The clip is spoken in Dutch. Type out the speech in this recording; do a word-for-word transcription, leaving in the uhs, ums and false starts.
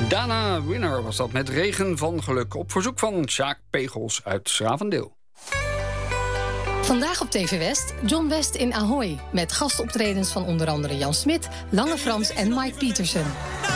Dana Winner was dat met Regen van Geluk. Op verzoek van Sjaak Pegels uit 's Gravendeel. Vandaag op T V West, John West in Ahoy. Met gastoptredens van onder andere Jan Smit, Lange Frans en Mike Pietersen.